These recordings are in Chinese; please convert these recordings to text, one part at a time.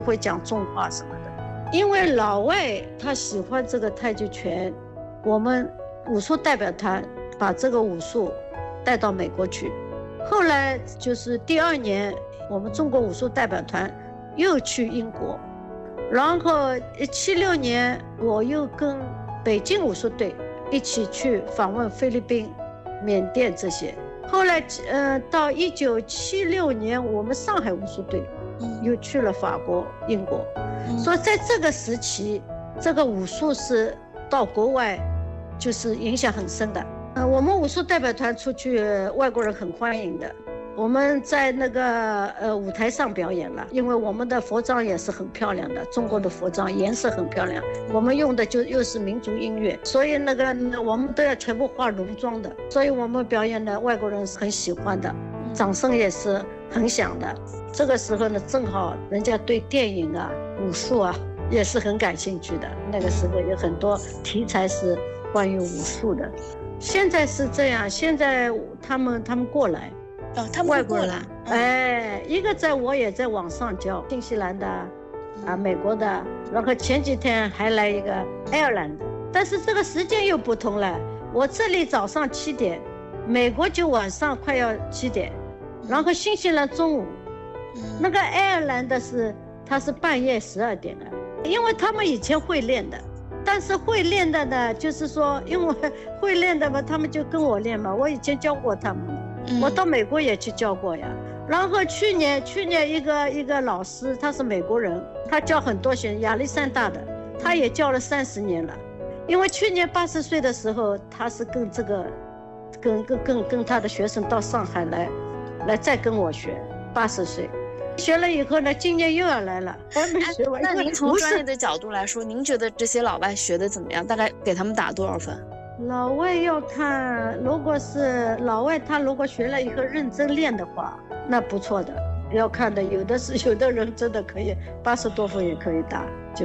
会讲重话什么的。因为老外他喜欢这个太极拳，我们武术代表团把这个武术带到美国去。后来就是第2年，我们中国武术代表团又去英国，然后76年我又跟北京武术队一起去访问菲律宾、缅甸这些。后来到1976年，我们上海武术队又去了法国、英国。所以在这个时期，这个武术是到国外就是影响很深的。我们武术代表团出去，外国人很欢迎的。我们在那个舞台上表演了，因为我们的服装也是很漂亮的，中国的服装颜色很漂亮，我们用的就又是民族音乐，所以那个我们都要全部化浓妆的，所以我们表演的外国人是很喜欢的，掌声也是很响的。这个时候呢，正好人家对电影啊、武术啊也是很感兴趣的，那个时候有很多题材是关于武术的。现在是这样，现在他们过来。 他们会过来，一个我也在网上教，新西兰的美国的，然后前几天还来一个爱尔兰的，但是这个时间又不同了，我这里早上7点，美国就晚上快要7点，然后新西兰中午，那个爱尔兰的他是半夜12点的，因为他们以前会练的，但是会练的呢，就是说因为会练的嘛，他们就跟我练嘛，我以前教过他们。我到美国也去教过呀，然后去年一个老师，他是美国人，他教很多学生，亚历山大的，他也教了30年了。因为去年80岁的时候，他是跟他的学生到上海来再跟我学，80岁学了以后呢，今年又要来了，还没学完。 那您从专业的角度来说，您觉得这些老外学的怎么样？大概给他们打多少分？ 老外要看，如果是老外，他如果学了以后认真练的话，那不错的，要看的。有的人真的可以80多分也可以打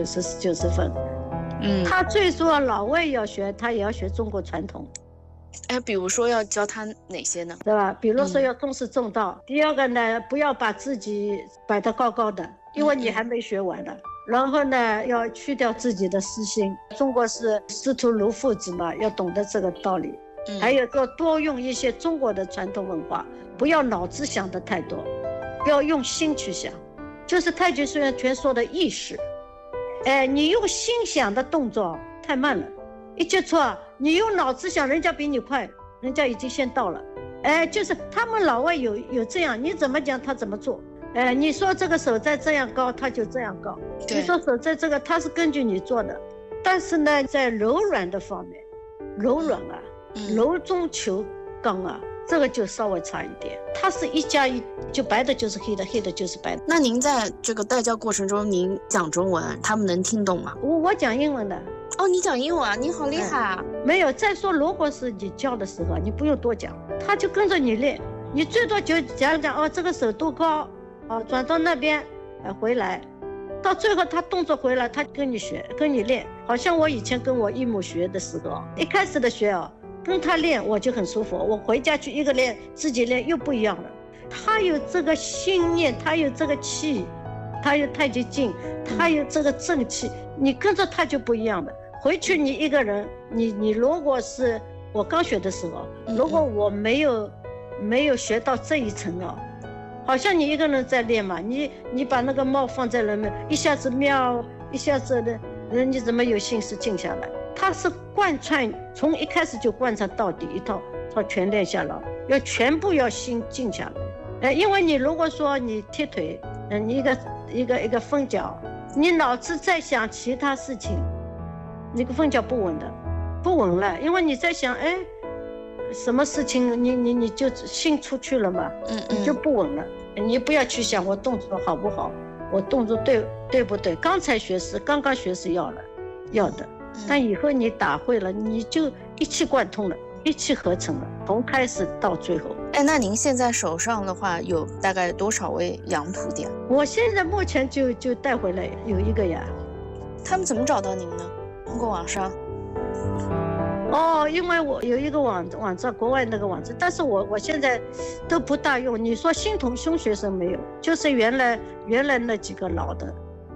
90分。他最说老外要学，他也要学中国传统。 比如说要教他哪些呢？ 对吧？比如说要重视正道。第二个呢，不要把自己摆得高高的，因为你还没学完呢。然后呢，要去掉自己的私心。中国是师徒如父子嘛，要懂得这个道理。还有多用一些中国的传统文化，不要脑子想的太多，要用心去想。就是太极拳说的意识。你用心想的动作太慢了，一接触你用脑子想，人家比你快，人家已经先到了。就是他们老外有这样，你怎么讲他怎么做。你说这个手在这样高，他就这样高；你说手在这个，他是根据你做的。但是呢，在柔软的方面，柔软柔中求刚这个就稍微差一点。它是1+1，就白的就是黑的，黑的就是白的。 那您在这个带教过程中，您讲中文，他们能听懂吗？ 我讲英文的。 你讲英文啊？你好厉害啊！ 没有，再说如果是你教的时候，你不用多讲，他就跟着你练，你最多就讲这个手多高。转到那边，回来，到最后他动作回来，他跟你学，跟你练。好像我以前跟我义母学的时候，一开始的学跟他练我就很舒服，我回家去一个练，自己练又不一样了。他有这个信念，他有这个气，他有太极劲，他有这个正气，你跟着他就不一样了。回去你一个人，你如果是我刚学的时候，如果我没有学到这一层好像你一个人在练嘛，你把那个帽放在那边，一下子瞄，一下子的，你怎么有心思静下来？他是贯穿，从一开始就贯穿到底，一套全练下来，要全部要心静下来。因为你如果说你踢腿，你一个分脚，你脑子在想其他事情，那个分脚不稳了，因为你在想，什么事情你就心出去了嘛，你就不稳了。你不要去想我动作好不好，我动作对不对。刚刚学是要的，但以后你打会了，你就一气贯通了，一气呵成了，从开始到最后。 那您现在手上的话有大概多少位洋徒弟？ 我现在目前就带回来有1个呀。 他们怎么找到您呢？通过网上？ 因为我有一个网站，国外那个网站，但是我现在都不大用。你说新学生没有，就是原来那几个老的。